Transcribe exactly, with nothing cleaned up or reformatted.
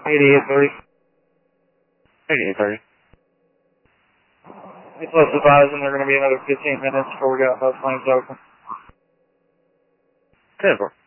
eighty-eight thirty. eighty-eight thirty. It's less advising they're going to be another fifteen minutes before we got both lanes open. ten four.